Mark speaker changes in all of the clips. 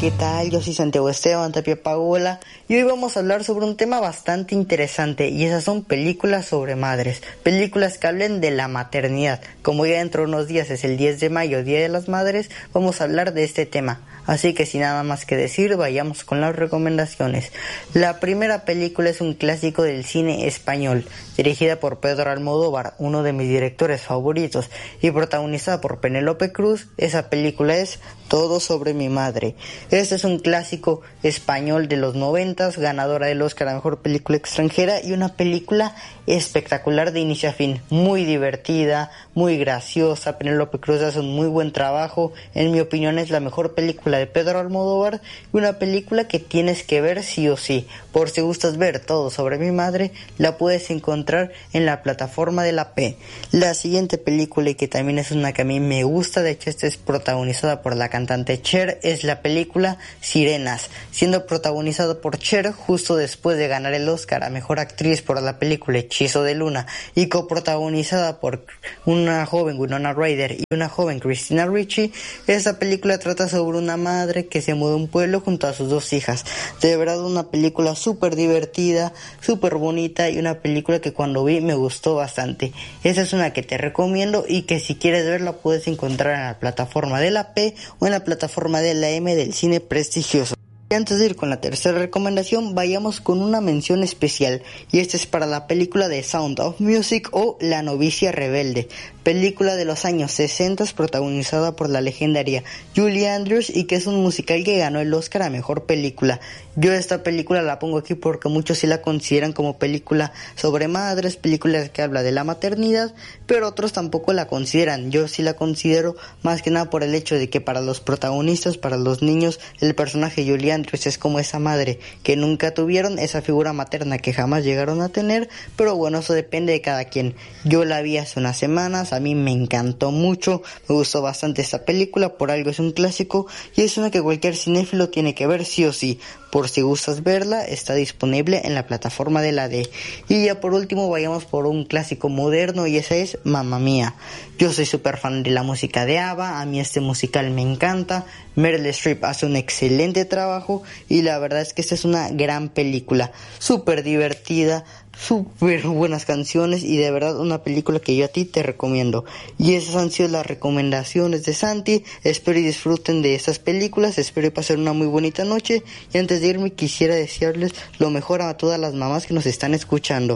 Speaker 1: ¿qué tal? Yo soy Santiago Esteban Tapia Paola y hoy vamos a hablar sobre un tema bastante interesante y esas son películas sobre madres, películas que hablen de la maternidad. Como ya dentro de unos días es el 10 de mayo, Día de las Madres, vamos a hablar de este tema. Así que sin nada más que decir, vayamos con las recomendaciones. La primera película es un clásico del cine español, dirigida por Pedro Almodóvar, uno de mis directores favoritos, y protagonizada por Penélope Cruz. Esa película es Todo sobre mi madre. Este es un clásico español de los 90, ganadora del Oscar a Mejor Película Extranjera y una película espectacular de inicio a fin, muy divertida, muy graciosa. Penélope Cruz hace un muy buen trabajo, en mi opinión es la mejor película de Pedro Almodóvar y una película que tienes que ver sí o sí. Por si gustas ver Todo sobre mi madre, la puedes encontrar en la plataforma de la P. La siguiente película, y que también es una que a mí me gusta, de hecho esta es protagonizada por la cantante Cher, es la película Sirenas, siendo protagonizada por Cher justo después de ganar el Oscar a Mejor Actriz por la película Hechizo de Luna y coprotagonizada por una joven Winona Ryder y una joven Christina Ricci. Esta película trata sobre una madre que se muda a un pueblo junto a sus dos hijas. De verdad una película súper divertida, súper bonita y una película que cuando vi me gustó bastante. Esa es una que te recomiendo y que si quieres verla puedes encontrar en la plataforma de la P o en la plataforma de la M del cine prestigioso. Y antes de ir con la tercera recomendación, vayamos con una mención especial, y esta es para la película de Sound of Music o La novicia rebelde, película de los años 60 protagonizada por la legendaria Julie Andrews y que es un musical que ganó el Oscar a Mejor Película. Yo esta película la pongo aquí porque muchos sí la consideran como película sobre madres, películas que habla de la maternidad, pero otros tampoco la consideran. Yo sí la considero más que nada por el hecho de que para los protagonistas, para los niños, el personaje Julie Andrews es como esa madre que nunca tuvieron, esa figura materna que jamás llegaron a tener, pero bueno, eso depende de cada quien. Yo la vi hace unas semanas, a mí me encantó mucho, me gustó bastante esta película, por algo es un clásico y es una que cualquier cinéfilo tiene que ver sí o sí. Por si gustas verla, está disponible en la plataforma de la D. Y ya por último vayamos por un clásico moderno y ese es Mamma Mía. Yo soy súper fan de la música de ABBA, a mí este musical me encanta, Meryl Streep hace un excelente trabajo y la verdad es que esta es una gran película, súper divertida, súper buenas canciones y de verdad una película que yo a ti te recomiendo. Y esas han sido las recomendaciones de Santi, espero y disfruten de estas películas, espero y pasen una muy bonita noche y antes de irme quisiera desearles lo mejor a todas las mamás que nos están escuchando.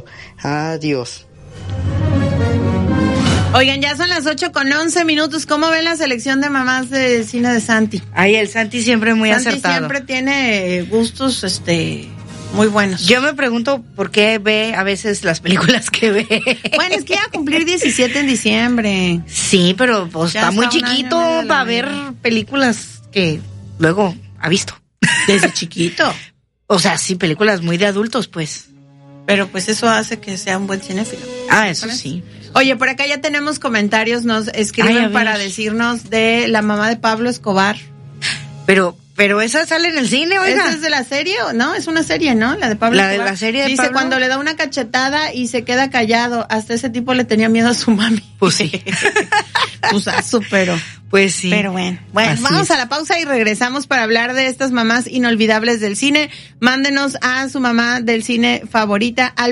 Speaker 1: Adiós.
Speaker 2: Oigan, ya son las 8:11. ¿Cómo ven la selección de mamás de cine de Santi?
Speaker 3: Ay, el Santi siempre muy acertado.
Speaker 2: Santi siempre tiene gustos, muy buenos.
Speaker 3: Yo me pregunto por qué ve a veces las películas que ve.
Speaker 2: Bueno, es que iba a cumplir 17 en diciembre.
Speaker 3: Sí, pero pues ya está muy chiquito para ver películas que luego ha visto.
Speaker 2: Desde chiquito.
Speaker 3: O sea, sí, películas muy de adultos, pues.
Speaker 2: Pero pues eso hace que sea un buen cinéfilo.
Speaker 3: Ah, eso sí.
Speaker 2: Oye, por acá ya tenemos comentarios, nos escriben para decirnos de la mamá de Pablo Escobar.
Speaker 3: Pero esa sale en el cine, oiga.
Speaker 2: ¿Esa es de la serie o no? Es una serie, ¿no? La de Pablo Escobar.
Speaker 3: La serie de
Speaker 2: Dice,
Speaker 3: Pablo.
Speaker 2: cuando le da una cachetada y se queda callado, hasta ese tipo le tenía miedo a su mami.
Speaker 3: Pues sí.
Speaker 2: Pusazo, pero...
Speaker 3: Pues sí.
Speaker 2: Pero bueno, vamos a la pausa y regresamos para hablar de estas mamás inolvidables del cine. Mándenos a su mamá del cine favorita al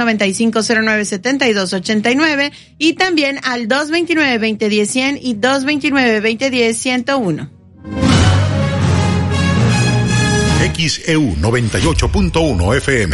Speaker 2: 2295-0972-89 y también al 229-2010-100 y 229-2010-101.
Speaker 4: XEU 98.1 FM.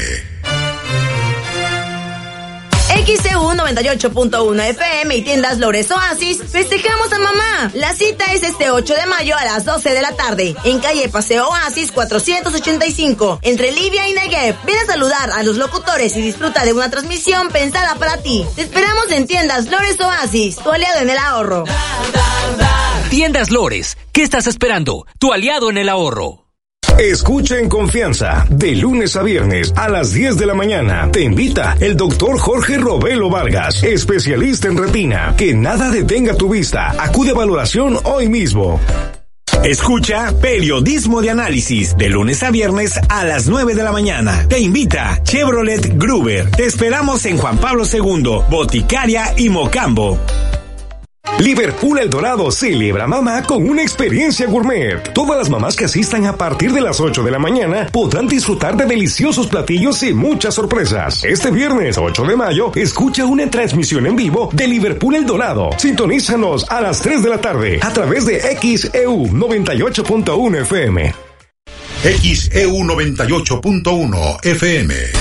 Speaker 5: XEU 98.1 FM y tiendas Lores Oasis, festejamos a mamá. La cita es este 8 de mayo a las 12 de la tarde, en calle Paseo Oasis 485, entre Libia y Negev. Ven a saludar a los locutores y disfruta de una transmisión pensada para ti. Te esperamos en tiendas Lores Oasis, tu aliado en el ahorro.
Speaker 6: Tiendas Lores, ¿qué estás esperando? Tu aliado en el ahorro.
Speaker 7: Escucha en confianza, de lunes a viernes a las 10 de la mañana. Te invita el doctor Jorge Robelo Vargas, especialista en retina. Que nada detenga tu vista. Acude a valoración hoy mismo.
Speaker 8: Escucha Periodismo de Análisis, de lunes a viernes a las 9 de la mañana. Te invita Chevrolet Gruber. Te esperamos en Juan Pablo II, Boticaria y Mocambo.
Speaker 7: Liverpool El Dorado celebra mamá con una experiencia gourmet. Todas las mamás que asistan a partir de las 8 de la mañana podrán disfrutar de deliciosos platillos y muchas sorpresas. Este viernes 8 de mayo, escucha una transmisión en vivo de Liverpool El Dorado. Sintonízanos a las 3 de la tarde a través de XEU 98.1 FM.
Speaker 4: XEU 98.1 FM.